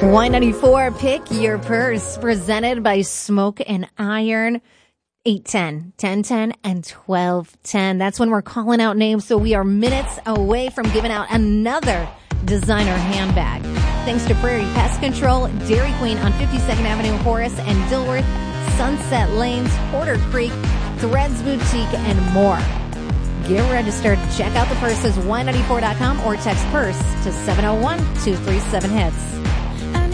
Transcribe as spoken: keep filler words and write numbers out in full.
Y ninety-four, pick your purse, presented by Smoke and Iron. eight ten, ten ten, and twelve ten. That's when we're calling out names, so we are minutes away from giving out another designer handbag. Thanks to Prairie Pest Control, Dairy Queen on fifty-second Avenue, Horace and Dilworth, Sunset Lanes, Porter Creek, Threads Boutique, and more. Get registered. Check out the purses, Y ninety-four dot com, or text purse to seven oh one, two three seven, HITS.